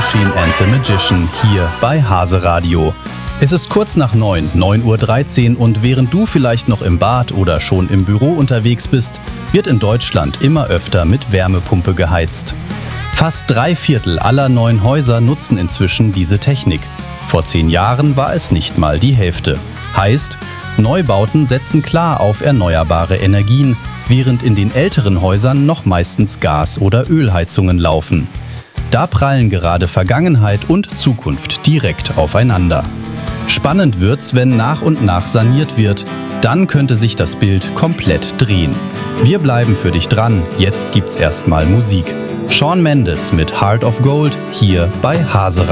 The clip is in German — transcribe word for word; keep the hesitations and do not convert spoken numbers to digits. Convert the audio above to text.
Machine and the Magician hier bei Hase Radio. Es ist kurz nach neun, neun Uhr dreizehn und während du vielleicht noch im Bad oder schon im Büro unterwegs bist, wird in Deutschland immer öfter mit Wärmepumpe geheizt. Fast drei Viertel aller neuen Häuser nutzen inzwischen diese Technik. Vor zehn Jahren war es nicht mal die Hälfte. Heißt, Neubauten setzen klar auf erneuerbare Energien, während in den älteren Häusern noch meistens Gas- oder Ölheizungen laufen. Da prallen gerade Vergangenheit und Zukunft direkt aufeinander. Spannend wird's, wenn nach und nach saniert wird. Dann könnte sich das Bild komplett drehen. Wir bleiben für dich dran. Jetzt gibt's erstmal Musik. Shawn Mendes mit Heart of Gold hier bei Hase Radio.